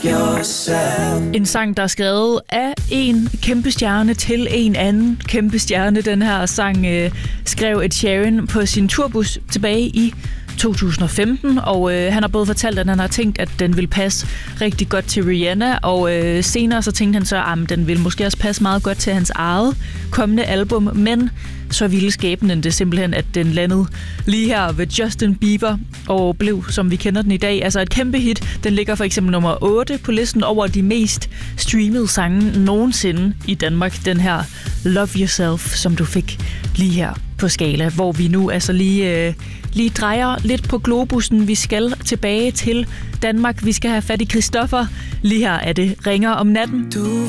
En sang, der er skrevet af en kæmpe stjerne til en anden kæmpe stjerne. Den her sang skrev Ed Sheeran på sin turbus tilbage i 2015, og han har både fortalt, at han har tænkt, at den vil passe rigtig godt til Rihanna, og senere så tænkte han så, at den vil måske også passe meget godt til hans eget kommende album, men så ville skæbnen det simpelthen, at den landede lige her ved Justin Bieber og blev, som vi kender den i dag, altså et kæmpe hit. Den ligger for eksempel nummer 8 på listen over de mest streamede sange nogensinde i Danmark. Den her Love Yourself, som du fik lige her på Skala, hvor vi nu altså lige drejer lidt på globussen. Vi skal tilbage til Danmark. Vi skal have fat i Christoffer. Lige her er det Ringer om natten. Du